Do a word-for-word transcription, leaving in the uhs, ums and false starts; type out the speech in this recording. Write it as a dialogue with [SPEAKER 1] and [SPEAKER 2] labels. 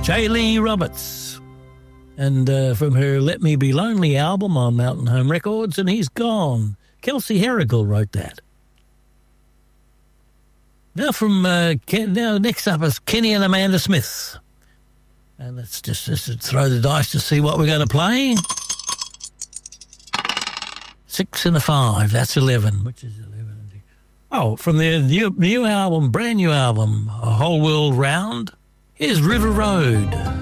[SPEAKER 1] J. Lee Roberts. And uh, from her Let Me Be Lonely album on Mountain Home Records, and He's Gone. Kelsey Herrigle wrote that. Now from uh, Ken, now next up is Kenny and Amanda Smith. And let's just, just throw the dice to see what we're going to play. Six and a five, that's eleven. Which is eleven? Oh, from their new, new album, brand new album, A Whole World Round, here's River Road.